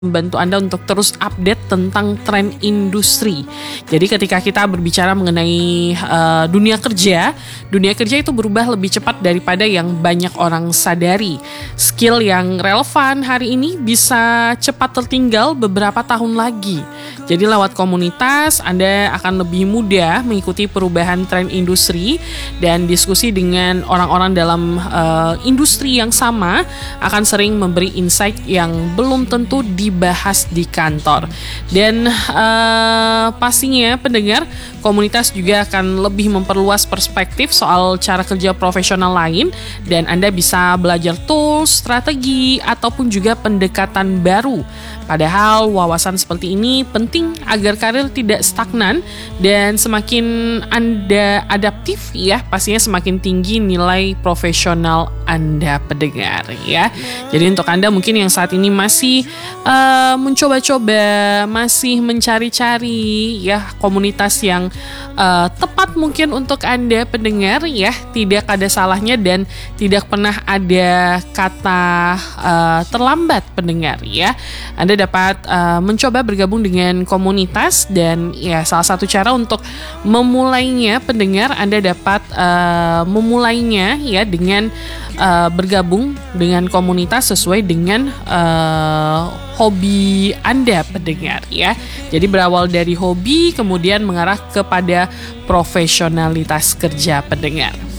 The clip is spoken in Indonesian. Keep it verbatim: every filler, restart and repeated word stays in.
membantu Anda untuk terus update tentang tren industri. Jadi ketika kita berbicara mengenai uh, dunia kerja, dunia kerja itu berubah lebih cepat daripada yang banyak orang sadari. Skill yang relevan hari ini bisa cepat tertinggal beberapa tahun lagi. Jadi lewat komunitas, Anda akan lebih mudah mengikuti perubahan tren industri dan diskusi dengan orang-orang dalam uh, industri yang sama akan sering memberi insight yang belum tentu di bahas di kantor. Dan uh, pastinya pendengar, komunitas juga akan lebih memperluas perspektif soal cara kerja profesional lain dan Anda bisa belajar tools, strategi, ataupun juga pendekatan baru. Padahal wawasan seperti ini penting agar karir tidak stagnan dan semakin Anda adaptif ya, pastinya semakin tinggi nilai profesional Anda pendengar ya. Jadi untuk Anda mungkin yang saat ini masih uh, mencoba-coba, masih mencari-cari ya komunitas yang uh, tepat mungkin untuk Anda pendengar ya, tidak ada salahnya dan tidak pernah ada kata uh, terlambat pendengar ya. Anda dapat uh, mencoba bergabung dengan komunitas dan ya salah satu cara untuk memulainya pendengar, Anda dapat uh, memulainya ya dengan uh, bergabung dengan komunitas sesuai dengan uh, hobi Anda pendengar ya. Jadi berawal dari hobi kemudian mengarah kepada profesionalitas kerja pendengar.